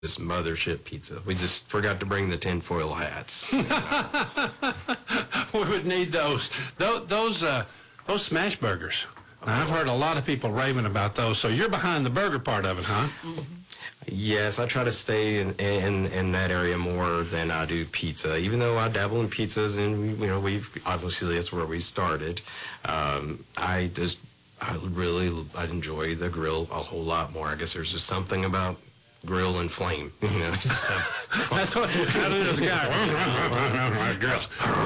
This mothership pizza. We just forgot to bring the tinfoil hats. We would need those. Those smash burgers. I've heard a lot of people raving about those. So you're behind the burger part of it, huh? Yes, I try to stay in that area more than I do pizza. Even though I dabble in pizzas, and we've obviously that's where we started. I enjoy the grill a whole lot more. I guess there's just something about grill and flame, That's what how did this guy grill.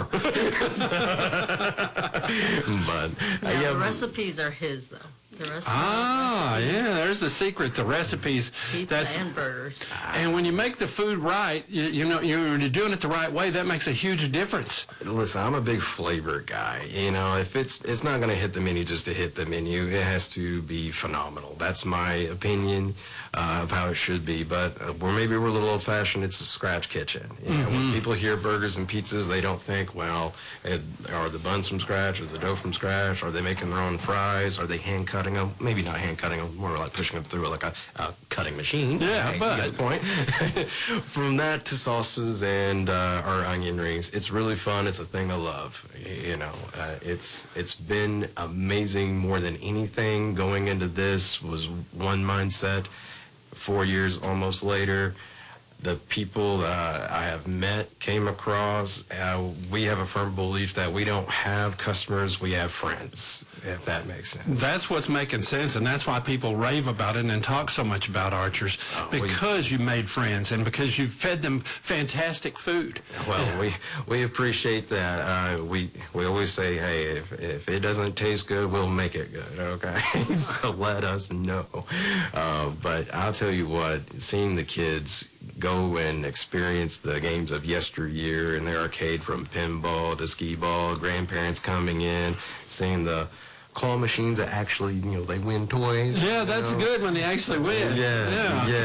But now, the recipes are his, though. The recipes yeah, there's the secret. The recipes. Pizza and burgers. And when you make the food right, you're doing it the right way. That makes a huge difference. Listen, I'm a big flavor guy. If it's not going to hit the menu just to hit the menu, it has to be phenomenal. That's my opinion of how it should be. But maybe we're a little old-fashioned. It's a scratch kitchen. When people hear burgers and pizzas, they don't think, well, are the buns from scratch? Is the dough from scratch? Are they making their own fries? Are they hand-cutting them? Maybe not hand-cutting them, more like pushing them through like a cutting machine. Yeah, but... You get the point. From that to sauces and our onion rings, it's really fun. It's a thing I love. It's been amazing. More than anything going into this was one mindset. 4 years almost later, the people that I have met, came across, we have a firm belief that we don't have customers, we have friends, if that makes sense. That's what's making sense, and that's why people rave about it and talk so much about Archer's, because you made friends and because you fed them fantastic food. Well, we appreciate that. We always say, hey, if it doesn't taste good, we'll make it good, okay? So let us know. But I'll tell you what, seeing the kids go and experience the games of yesteryear in the arcade, from pinball to skee-ball, grandparents coming in, seeing the claw machines that actually, they win toys. Yeah, that's good when they actually win. Yeah.